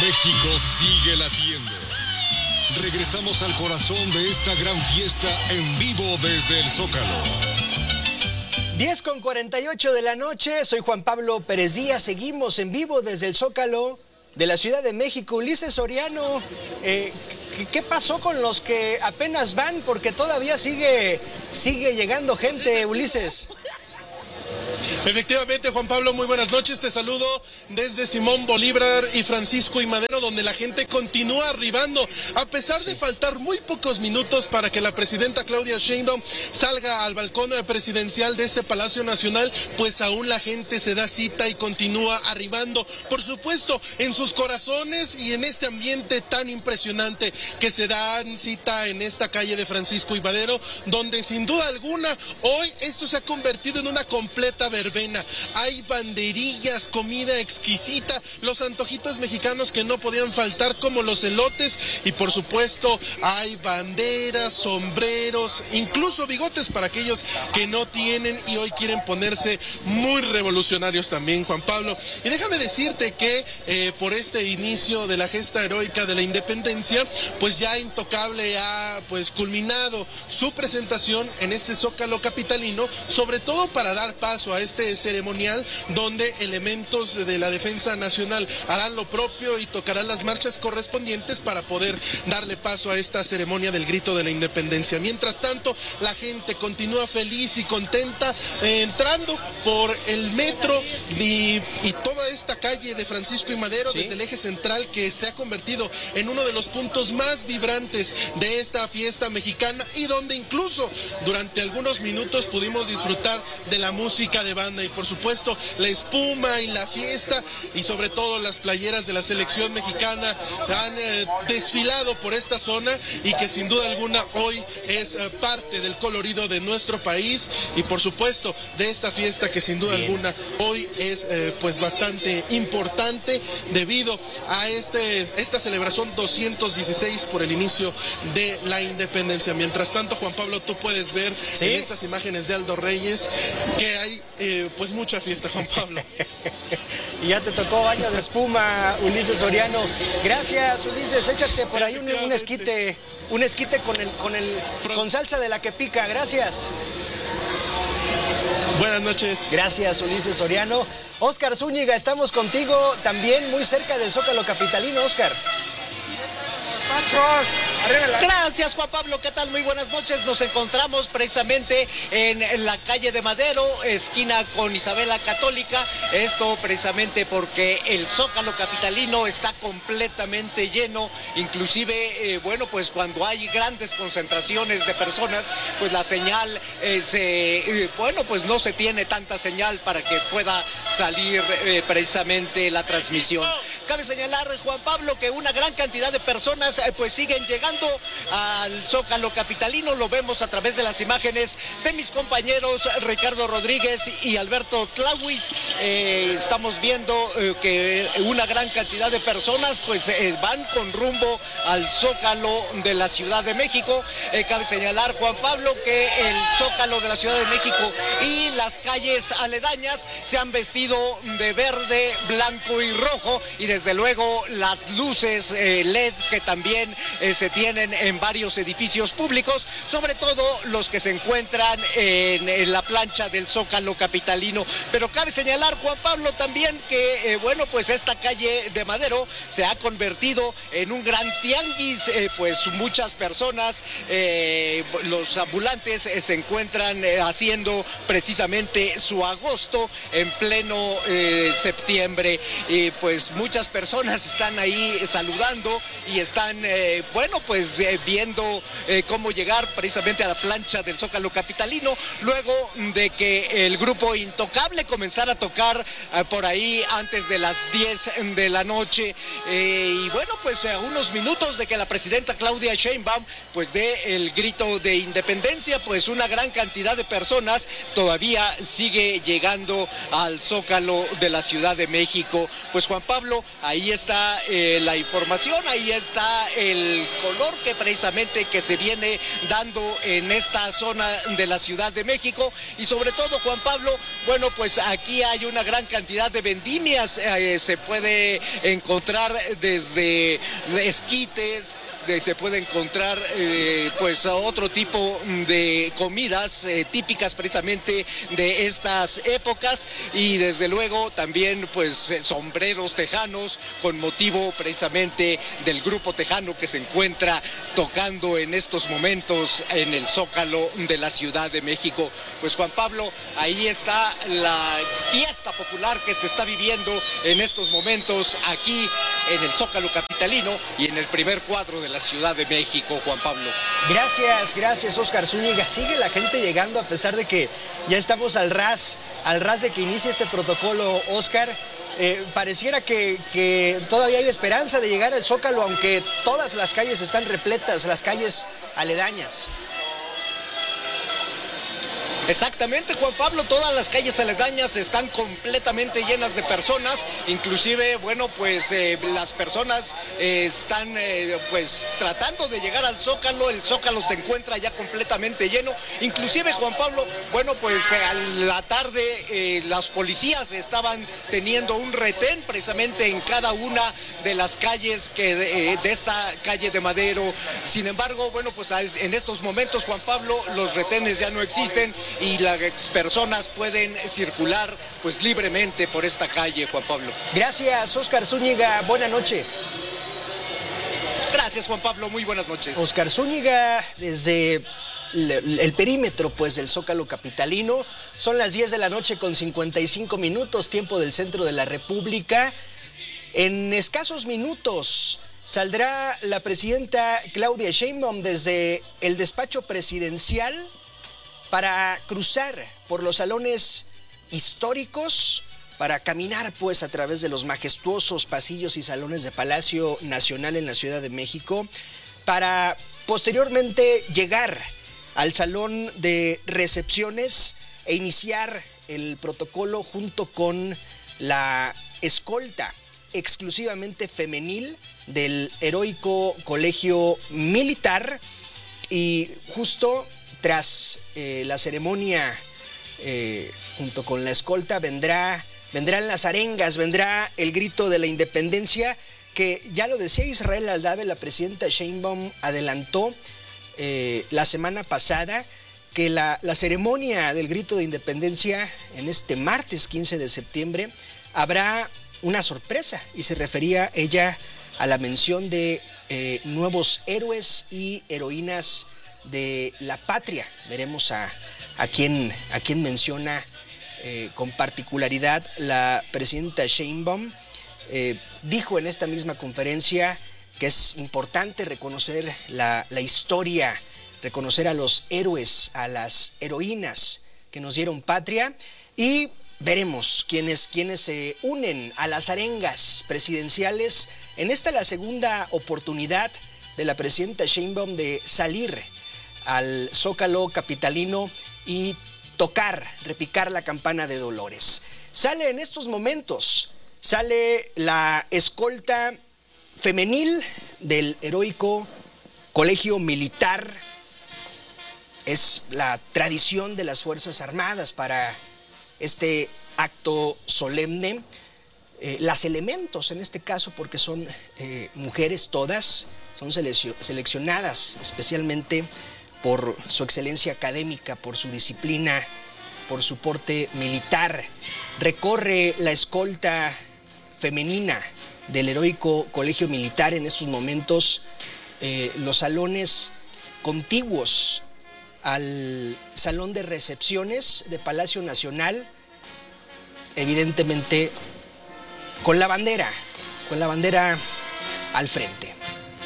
México sigue latiendo. Regresamos al corazón de esta gran fiesta en vivo desde el Zócalo. 10:48 de la noche, soy Juan Pablo Pérez Díaz, seguimos en vivo desde el Zócalo de la Ciudad de México. Ulises Soriano, ¿qué pasó con los que apenas van? Porque todavía sigue llegando gente, Ulises. Efectivamente, Juan Pablo, muy buenas noches. Te saludo desde Simón Bolívar y Francisco y Madero, donde la gente continúa arribando, a pesar de faltar muy pocos minutos para que la presidenta Claudia Sheinbaum salga al balcón presidencial de este Palacio Nacional, pues aún la gente se da cita y continúa arribando, por supuesto, en sus corazones y en este ambiente tan impresionante que se dan cita en esta calle de Francisco y Madero, donde sin duda alguna hoy esto se ha convertido en una completa verbena. Hay banderillas, comida exquisita, los antojitos mexicanos que no podían faltar, como los elotes, y por supuesto hay banderas, sombreros, incluso bigotes para aquellos que no tienen y hoy quieren ponerse muy revolucionarios también, Juan Pablo. Y déjame decirte que por este inicio de la gesta heroica de la independencia, pues ya Intocable ha pues culminado su presentación en este Zócalo capitalino, sobre todo para dar paso a este ceremonial donde elementos de la Defensa Nacional harán lo propio y tocarán las marchas correspondientes para poder darle paso a esta ceremonia del grito de la independencia. Mientras tanto, la gente continúa feliz y contenta entrando por el metro y toda esta calle de Francisco y Madero, ¿sí?, desde el eje central, que se ha convertido en uno de los puntos más vibrantes de esta fiesta mexicana, y donde incluso durante algunos minutos pudimos disfrutar de la música de banda y por supuesto la espuma y la fiesta, y sobre todo las playeras de la selección mexicana han desfilado por esta zona, y que sin duda alguna hoy es parte del colorido de nuestro país y por supuesto de esta fiesta que sin duda alguna hoy es pues bastante importante debido a esta celebración 216 por el inicio de la independencia. Mientras tanto, Juan Pablo, tú puedes ver, ¿sí?, en estas imágenes de Aldo Reyes que hay pues mucha fiesta, Juan Pablo. Y ya te tocó baño de espuma, Ulises Soriano. Gracias, Ulises. Échate por ahí un esquite con salsa de la que pica. Gracias. Buenas noches. Gracias, Ulises Soriano. Óscar Zúñiga, estamos contigo también muy cerca del Zócalo capitalino, Óscar. Gracias, Juan Pablo, ¿qué tal? Muy buenas noches. Nos encontramos precisamente en la calle de Madero, esquina con Isabela Católica. Esto precisamente porque el Zócalo capitalino está completamente lleno. Inclusive, bueno, pues cuando hay grandes concentraciones de personas, pues la señal bueno, pues no se tiene tanta señal para que pueda salir precisamente la transmisión. Cabe señalar, Juan Pablo, que una gran cantidad de personas pues siguen llegando al Zócalo capitalino. Lo vemos a través de las imágenes de mis compañeros Ricardo Rodríguez y Alberto Tlauis. Estamos viendo que una gran cantidad de personas pues van con rumbo al Zócalo de la Ciudad de México. Cabe señalar, Juan Pablo, que el Zócalo de la Ciudad de México y las calles aledañas se han vestido de verde, blanco y rojo, y desde luego las luces LED que también se tienen en varios edificios públicos, sobre todo los que se encuentran en la plancha del Zócalo capitalino. Pero cabe señalar, Juan Pablo, también que bueno, pues esta calle de Madero se ha convertido en un gran tianguis, pues muchas personas, los ambulantes se encuentran haciendo precisamente su agosto en pleno septiembre, y pues muchas personas están ahí saludando y están bueno, pues viendo cómo llegar precisamente a la plancha del Zócalo capitalino, luego de que el grupo Intocable comenzara a tocar por ahí antes de las 10 de la noche, y bueno, pues a unos minutos de que la presidenta Claudia Sheinbaum pues dé el grito de independencia, pues una gran cantidad de personas todavía sigue llegando al Zócalo de la Ciudad de México. Pues Juan Pablo, ahí está la información, ahí está el color que precisamente que se viene dando en esta zona de la Ciudad de México. Y sobre todo, Juan Pablo, bueno, pues aquí hay una gran cantidad de vendimias, se puede encontrar desde esquites, se puede encontrar pues otro tipo de comidas típicas precisamente de estas épocas, y desde luego también pues sombreros tejanos con motivo precisamente del grupo tejano que se encuentra tocando en estos momentos en el Zócalo de la Ciudad de México. Pues Juan Pablo, ahí está la fiesta popular que se está viviendo en estos momentos aquí en el Zócalo capitalino y en el primer cuadro de la Ciudad de México, Juan Pablo. Gracias, Óscar Zúñiga. Sigue la gente llegando a pesar de que ya estamos al ras de que inicie este protocolo, Óscar. Pareciera que todavía hay esperanza de llegar al Zócalo, aunque todas las calles están repletas, las calles aledañas. Exactamente, Juan Pablo, todas las calles aledañas están completamente llenas de personas, inclusive, bueno, pues las personas están pues tratando de llegar al Zócalo, el Zócalo se encuentra ya completamente lleno, inclusive, Juan Pablo, bueno, pues a la tarde las policías estaban teniendo un retén precisamente en cada una de las calles de esta calle de Madero. Sin embargo, bueno, pues en estos momentos, Juan Pablo, los retenes ya no existen y las personas pueden circular pues libremente por esta calle, Juan Pablo. Gracias, Óscar Zúñiga, buena noche. Gracias, Juan Pablo, muy buenas noches. Óscar Zúñiga, desde el perímetro pues del Zócalo capitalino. Son las 10 de la noche con 55 minutos, tiempo del centro de la República. En escasos minutos saldrá la presidenta Claudia Sheinbaum desde el despacho presidencial para cruzar por los salones históricos, para caminar pues a través de los majestuosos pasillos y salones de Palacio Nacional en la Ciudad de México, para posteriormente llegar al salón de recepciones e iniciar el protocolo junto con la escolta exclusivamente femenil del heroico Colegio Militar. Y justo tras la ceremonia, junto con la escolta, vendrán las arengas, vendrá el grito de la independencia, que ya lo decía Israel Aldave, la presidenta Sheinbaum adelantó la semana pasada que la ceremonia del grito de independencia en este martes 15 de septiembre habrá una sorpresa, y se refería ella a la mención de nuevos héroes y heroínas de la patria. Veremos a quién menciona con particularidad la presidenta Sheinbaum. Dijo en esta misma conferencia que es importante reconocer la historia, reconocer a los héroes, a las heroínas que nos dieron patria, y veremos quiénes se unen a las arengas presidenciales en esta, la segunda oportunidad de la presidenta Sheinbaum de salir al Zócalo capitalino y repicar la campana de Dolores. Sale en estos momentos, sale la escolta femenil del heroico Colegio Militar. Es la tradición de las Fuerzas Armadas para este acto solemne. Las elementos, en este caso, porque son mujeres todas, son seleccionadas especialmente por su excelencia académica, por su disciplina, por su porte militar. Recorre la escolta femenina del heroico Colegio Militar en estos momentos los salones contiguos al salón de recepciones de Palacio Nacional, evidentemente con la bandera al frente.